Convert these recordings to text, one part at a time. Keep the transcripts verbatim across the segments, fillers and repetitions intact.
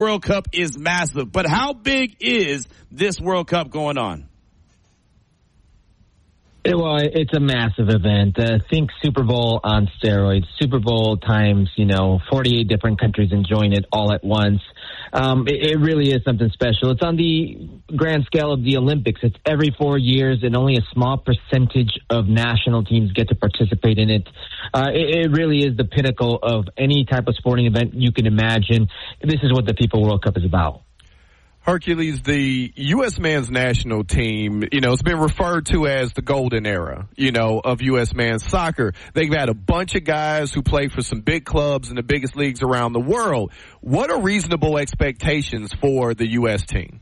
World Cup is massive. But how big is this World Cup going on? It, well, it's a massive event. Uh, think Super Bowl on steroids. Super Bowl times, you know, forty-eight different countries enjoying it all at once. Um, it, it really is something special. It's on the grand scale of the Olympics. It's every four years, and only a small percentage of national teams get to participate in it. Uh, it, it really is the pinnacle of any type of sporting event you can imagine. This is what the FIFA World Cup is about. Hercules, the U S men's national team, you know, it's been referred to as the golden era, you know, of U S men's soccer. They've had a bunch of guys who play for some big clubs in the biggest leagues around the world. What are reasonable expectations for the U S team?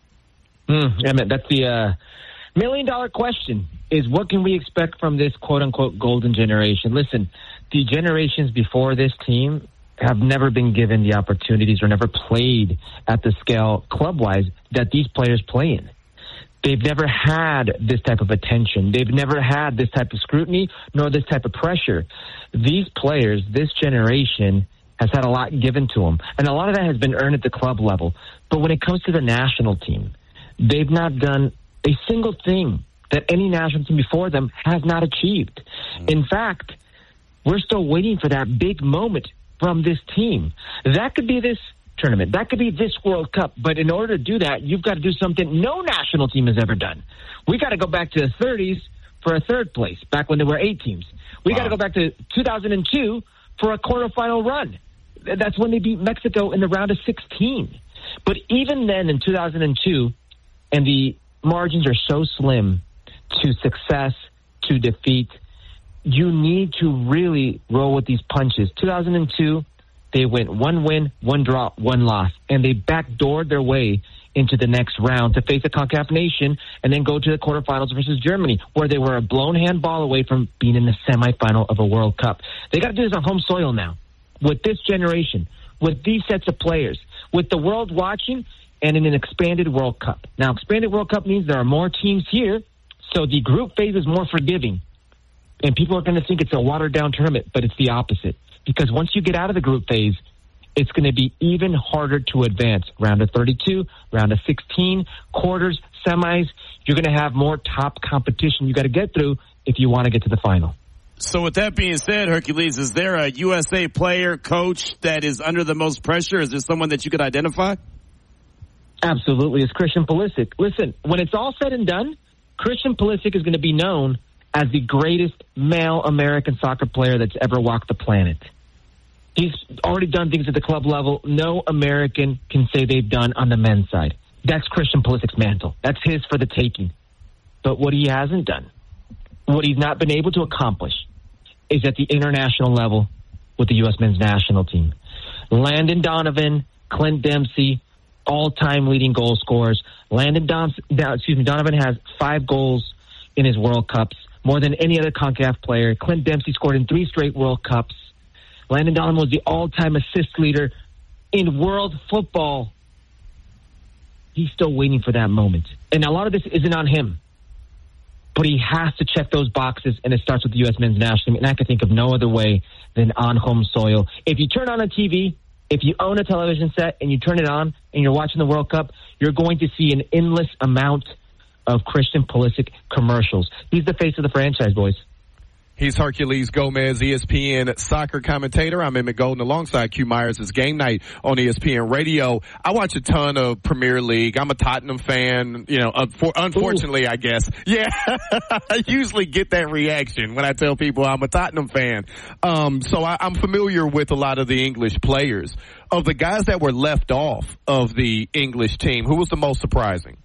Mm, I mean, that's the uh, million-dollar question, is what can we expect from this quote-unquote golden generation? Listen, the generations before this team have never been given the opportunities or never played at the scale club-wise that these players play in. They've never had this type of attention. They've never had this type of scrutiny nor this type of pressure. These players, this generation, has had a lot given to them, and a lot of that has been earned at the club level. But when it comes to the national team, they've not done a single thing that any national team before them has not achieved. In fact, we're still waiting for that big moment from this team. That could be this tournament. That could be this World Cup. But in order to do that, you've got to do something no national team has ever done. We got to go back to the thirties for a third place, back when there were eight teams. We wow. got to go back to two thousand two for a quarterfinal run. That's when they beat Mexico in the round of sixteen. But even then, in two thousand two, and the margins are so slim to success, to defeat, you need to really roll with these punches. two thousand two, they went one win, one draw, one loss, and they backdoored their way into the next round to face a CONCACAF nation and then go to the quarterfinals versus Germany, where they were a blown handball away from being in the semifinal of a World Cup. They got to do this on home soil now, with this generation, with these sets of players, with the world watching, and in an expanded World Cup. Now, expanded World Cup means there are more teams here, so the group phase is more forgiving. And people are going to think it's a watered-down tournament, but it's the opposite. Because once you get out of the group phase, it's going to be even harder to advance. Round of thirty-two, round of sixteen, quarters, semis. You're going to have more top competition you got to get through if you want to get to the final. So with that being said, Hercules, is there a U S A player, coach that is under the most pressure? Is there someone that you could identify? Absolutely. It's Christian Pulisic. Listen, when it's all said and done, Christian Pulisic is going to be known as the greatest male American soccer player that's ever walked the planet. He's already done things at the club level no American can say they've done on the men's side. That's Christian Pulisic's mantle. That's his for the taking. But what he hasn't done, what he's not been able to accomplish, is at the international level with the U S men's national team. Landon Donovan, Clint Dempsey, all-time leading goal scorers. Landon Don- excuse me, Donovan has five goals in his World Cups, more than any other CONCACAF player. Clint Dempsey scored in three straight World Cups. Landon Donovan was the all-time assist leader in world football. He's still waiting for that moment. And a lot of this isn't on him. But he has to check those boxes, and it starts with the U S men's national team. And I can think of no other way than on home soil. If you turn on a T V, if you own a television set and you turn it on and you're watching the World Cup, you're going to see an endless amount of Christian Pulisic commercials. He's the face of the franchise, boys. He's Hercules Gomez, E S P N soccer commentator. I'm Emmett Golden alongside Q Myers. It's game night on E S P N Radio. I watch a ton of Premier League. I'm a Tottenham fan, you know, unfortunately, Ooh. I guess. Yeah, I usually get that reaction when I tell people I'm a Tottenham fan. Um, so I, I'm familiar with a lot of the English players. Of the guys that were left off of the English team, who was the most surprising?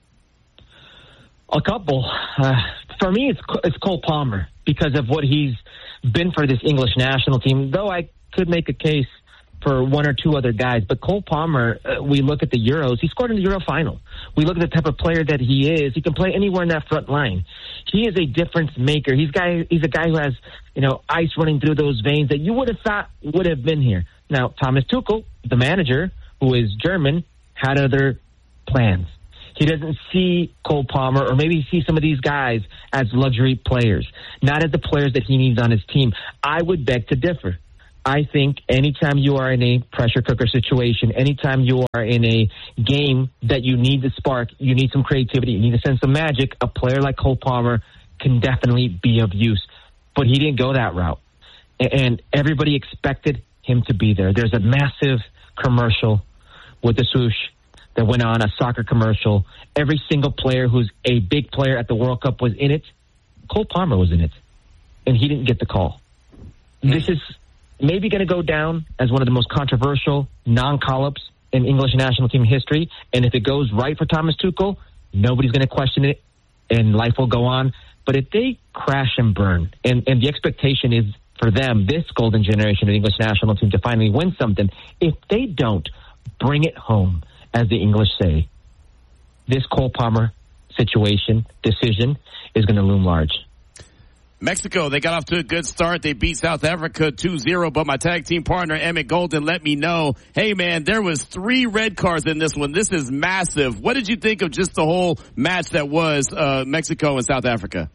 A couple. Uh, for me, it's it's Cole Palmer because of what he's been for this English national team, though I could make a case for one or two other guys. But Cole Palmer, uh, we look at the Euros, he scored in the Euro final. We look at the type of player that he is. He can play anywhere in that front line. He is a difference maker. He's guy. He's a guy who has, you know, ice running through those veins that you would have thought would have been here. Now, Thomas Tuchel, the manager, who is German, had other plans. He doesn't see Cole Palmer, or maybe he sees some of these guys as luxury players, not as the players that he needs on his team. I would beg to differ. I think anytime you are in a pressure cooker situation, anytime you are in a game that you need the spark, you need some creativity, you need a sense of magic, a player like Cole Palmer can definitely be of use. But he didn't go that route. And everybody expected him to be there. There's a massive commercial with the swoosh that went on, a soccer commercial. Every single player who's a big player at the World Cup was in it. Cole Palmer was in it, and he didn't get the call. This is maybe going to go down as one of the most controversial non-call-ups in English national team history, and if it goes right for Thomas Tuchel, nobody's going to question it, and life will go on. But if they crash and burn, and, and the expectation is for them, this golden generation of the English national team, to finally win something, if they don't bring it home, as the English say, this Cole Palmer situation, decision, is going to loom large. Mexico, they got off to a good start. They beat South Africa two zero, but my tag team partner, Emmett Golden, let me know, hey, man, there was three red cards in this one. This is massive. What did you think of just the whole match that was uh, Mexico and South Africa?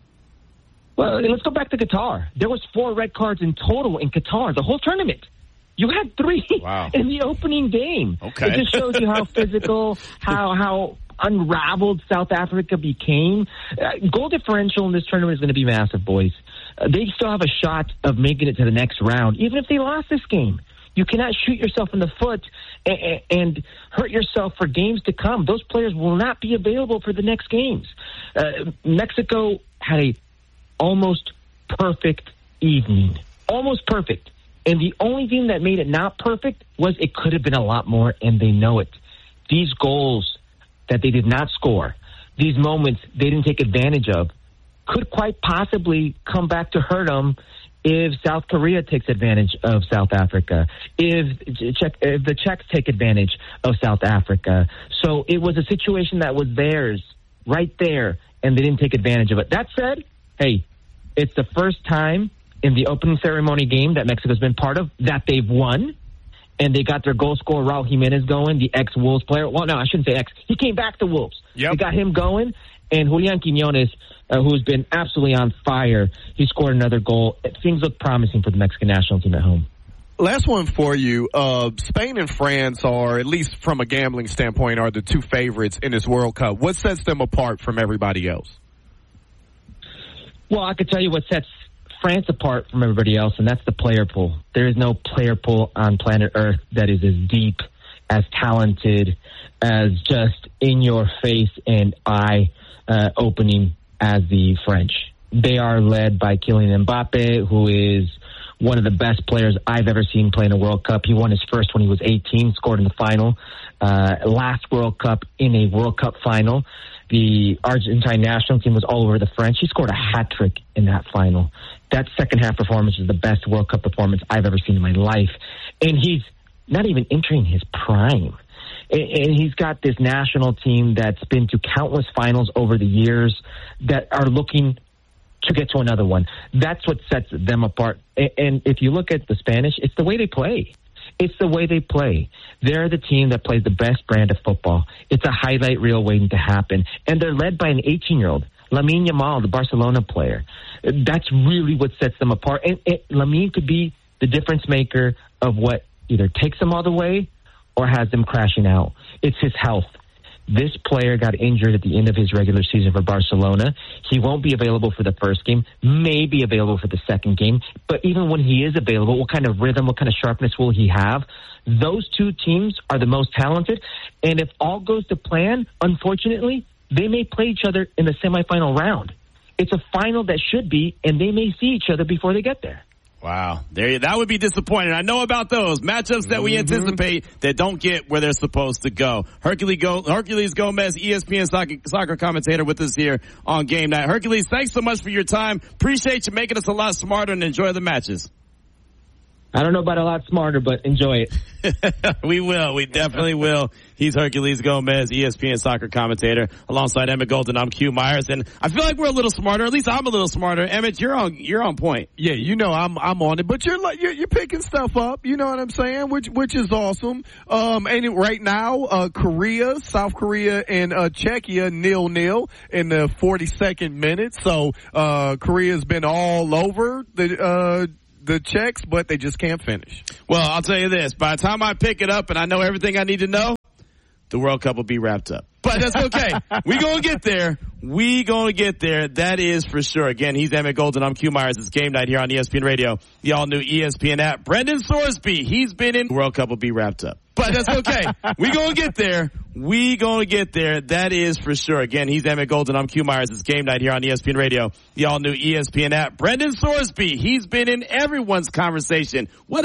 Well, let's go back to Qatar. There was four red cards in total in Qatar, the whole tournament. You had three wow. in the opening game. Okay. It just shows you how physical, how how unraveled South Africa became. Uh, goal differential in this tournament is going to be massive, boys. Uh, they still have a shot of making it to the next round, even if they lost this game. You cannot shoot yourself in the foot and, and hurt yourself for games to come. Those players will not be available for the next games. Uh, Mexico had a almost perfect evening. Almost perfect. And the only thing that made it not perfect was it could have been a lot more, and they know it. These goals that they did not score, these moments they didn't take advantage of, could quite possibly come back to hurt them if South Korea takes advantage of South Africa, if, if the Czechs take advantage of South Africa. So it was a situation that was theirs right there, and they didn't take advantage of it. That said, hey, it's the first time in the opening ceremony game that Mexico's been part of that they've won, and they got their goal scorer Raul Jimenez going, the ex-Wolves player. Well, no, I shouldn't say ex. He came back to Wolves. Yep. They got him going, and Julian Quiñones, uh, who's been absolutely on fire, he scored another goal. Things look promising for the Mexican national team at home. Last one for you. Uh, Spain and France are, at least from a gambling standpoint, are the two favorites in this World Cup. What sets them apart from everybody else? Well, I could tell you what sets France apart from everybody else, and that's the player pool. There is no player pool on planet Earth that is as deep, as talented, as just in your face and eye uh, opening as the French. They are led by Kylian Mbappe, who is one of the best players I've ever seen play in a World Cup. He won his first when he was eighteen, scored in the final. Uh, last World Cup in a World Cup final. The Argentine national team was all over the French. He scored a hat trick in that final. That second half performance is the best World Cup performance I've ever seen in my life. And he's not even entering his prime. And he's got this national team that's been to countless finals over the years that are looking to get to another one. That's what sets them apart. And if you look at the Spanish, it's the way they play. It's the way they play. They're the team that plays the best brand of football. It's a highlight reel waiting to happen. And they're led by an eighteen-year-old, Lamine Yamal, the Barcelona player. That's really what sets them apart. And it, Lamine could be the difference maker of what either takes them all the way or has them crashing out. It's his health. This player got injured at the end of his regular season for Barcelona. He won't be available for the first game, may be available for the second game. But even when he is available, what kind of rhythm, what kind of sharpness will he have? Those two teams are the most talented. And if all goes to plan, unfortunately, they may play each other in the semifinal round. It's a final that should be, and they may see each other before they get there. Wow. There, that would be disappointing. I know about those matchups that we mm-hmm. anticipate that don't get where they're supposed to go. Hercules, Go, Hercules Gomez, E S P N soccer, soccer commentator with us here on Game Night. Hercules, thanks so much for your time. Appreciate you making us a lot smarter and enjoy the matches. I don't know about a lot smarter, but enjoy it. We will. We definitely will. He's Hercules Gomez, E S P N soccer commentator, alongside Emmett Golden. I'm Q Myers, and I feel like we're a little smarter. At least I'm a little smarter. Emmett, you're on. You're on point. Yeah, you know I'm I'm on it, but you're like you're, you're picking stuff up. You know what I'm saying? Which which is awesome. Um, and right now, uh, Korea, South Korea, and uh, Czechia nil nil in the forty-second minute. So uh, Korea's been all over the. Uh, the checks, but they just can't finish. Well, I'll tell you this. By the time I pick it up and I know everything I need to know, the World Cup will be wrapped up. But that's okay. we going to get there. We going to get there. That is for sure. Again, he's Emmett Golden. I'm Q Myers. It's Game Night here on E S P N Radio, the all-new E S P N app. Brendan Sorsby, he's been in. The World Cup will be wrapped up. But that's okay. we going to get there. We going to get there. That is for sure. Again, he's Emmett Golden. I'm Q Myers. It's Game Night here on E S P N Radio, the all-new E S P N app. Brendan Sorsby, he's been in everyone's conversation. What